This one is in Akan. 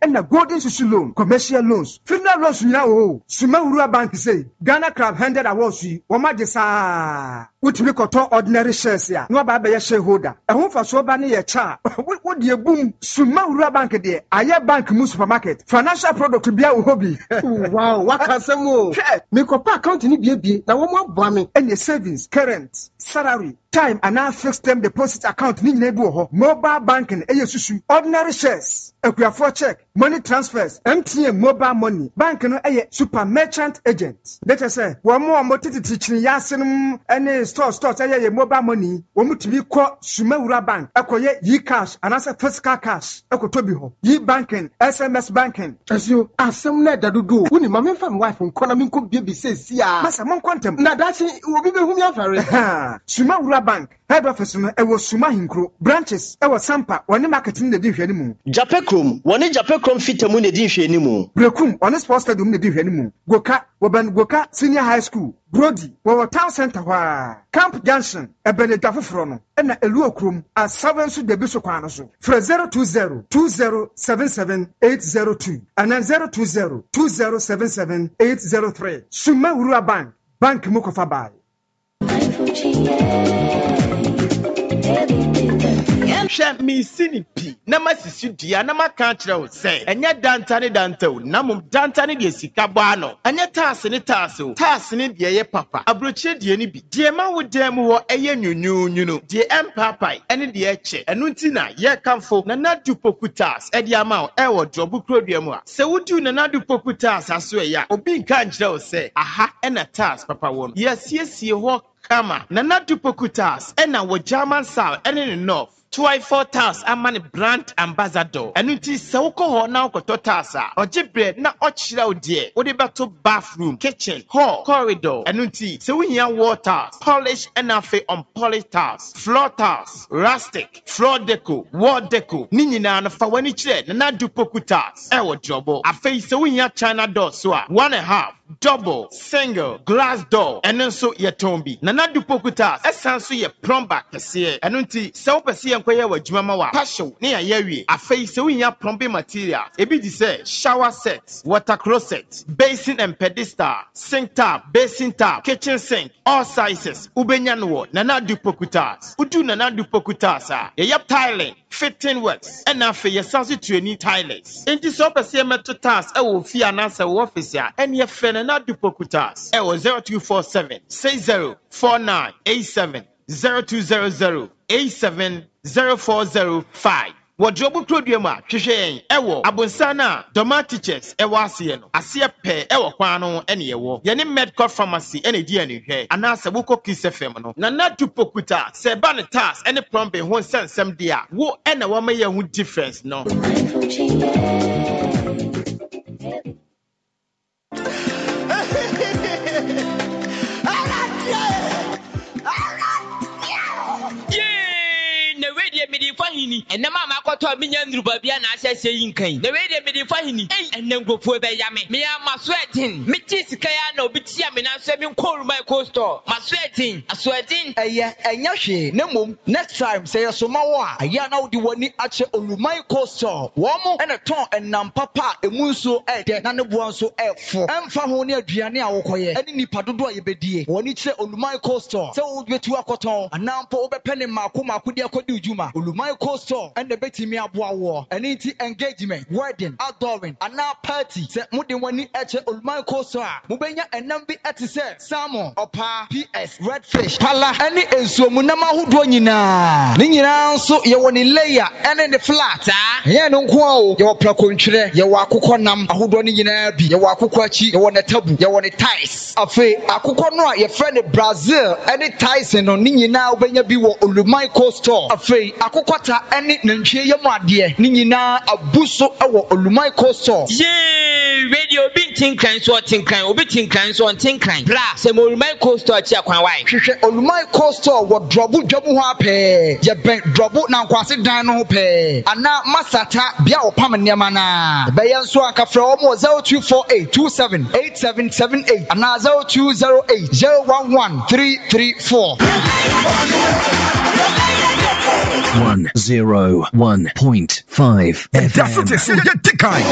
and a golden sushi loan, commercial loans, funeral loans, Suma Urua Bank say, Ghana Crab handed awards, Wama Desa, which we call ordinary shares here, no Baba shareholder. A home for so bani a cha. What do you boom? Suma Urua Bank there, Aya Bank Mu Supermarket, financial product to be a hobby. Wow, what can some more? Make up account in BB, now one more bombing. And your savings, current, salary, time, and now fixed term deposit account, mobile banking, ordinary shares, a check, money transfers, MTN mobile money, bank no super merchant agent. Let us say, one more motive teaching yasin any stores, mobile money, one to be called Sumawura Bank, acquire ye cash, and as a physical cash, Tobiho, ye banking, SMS banking. As you are some net that do, when my man wife from Konami could be says, yeah, Masamon Quantum, now that's it will be whom you are very. Sumawura Bank, head office, I was Sumahinkro, branches, I was Sampa, one marketing the dish anymore. Japekrum, one Japekrum fitamun the dish anymore. Brekum, honest poster doom the dish anymore. Goka, Senior High School, Brody, our town center, Camp Junction, a Benedafrono, and a Luokrum, as 7 to the Bishop Quanaso, for 020-2077-802, and then 020-2077-803. Suma Urua Bank Mukofabai. Sha mi sinipi na masisi dia na makantra o say enya dantane dantaw na mum dantane de sika baano enya taase ne de ye papa abroche de ni bi de ma wo dem ho eye nyunyunu de empapai ene de eche enu nti na ye kamfo na nadu pokutas e de ama e wo drobu krodua mu a se wudu na nadu pokutas aso ya obi nka nkyerɛ o say aha ena tas papa won yesiesie ho kama na nadu pokutas ena wo German sal ene ne north 24 tals amani brand ambassador enuti sewko ho na okoto tasa ojibre na ochira odie odi beto bathroom kitchen hall corridor enuti sewuhia water polish and afi on polished tiles floor tiles rustic floor deco wall deco ni nyina no fa wani kire na nadu pokutas e wo jobo afi sewuhia china door so a 1.5 double single glass door eno so ye tombi na nadu pokutas esanso ye plumber kese enunti sewopese enkoye wadwuma ma wa passion ne ya yawie afei sewuhia plumbing materials ebi di say shower set water closet basin and pedestal sink tap basin tap kitchen sink all sizes ubenya no na nadu pokutas udu na nadu pokutas ye yap tiling fitting works and afei ye sanso training tilers enti sewopese meto tiles e wo fi anansa wo office a ene ye fe na nadu pokutas e wo 0247 604987 0200 870405 Wardrobe Produce Hwehwe ewo abonsana Doma Teachers ewo ase no ase pe ewo kwano ene yewo ye medical pharmacy ene di ene hwe anase buko Kiss FM no na nadu pokuta se ba ne tas ene plumbing ho sensem dia wo ene wo maye hu difference no and the mama got to me and Rubabia and I say saying kind. The way they made it for him, and then go for the yammy. Me am my sweating. Me tis Kayano, Bitiam, and I'm saying call my coaster. My sweating, a sweating. And Yashi, no mum. Next time, say a Somawa. I know the one actually on my coaster. One more and a ton and nam papa, a muso, and the one so for. I'm Fahonia Gianna Okoye, and in Padua Yebedi. One each on my coaster. So we to a cotton, and now for penny Makuma Kudia Kodu Juma. My coaster and the betty me abwa war and engagement wedding outdooring and now party say mudi wani eche my coaster mubenya and nambi eti say salmon opa ps red fish pala any enso munama hodo nyina ni nyina nso ye woni layer and the flat ye no nko o ye waprakontwere ye wakokɔ nam ahodo ni nyina bi ye wakokɔ achi ye woni tabu ye woni ties afi akokɔ no a ye friend Brazil any ties no ni nyina obenya bi wo olumai coaster afi akokɔta any nantwie yam ade ni nyina abuso ewo olumai coaster yeah radio bin tinkran so tinkran obi tinkran so tinkran bra se olumai coaster chi akwan wai hwehwe olumai coaster wo drobu dwamu ho apɛ ye ben drobu na nkwase dan no ho pɛ ana masata bia opam nneema na be ye nso akafra wo mo 0248278778 ana 0208011334 101.5 FM.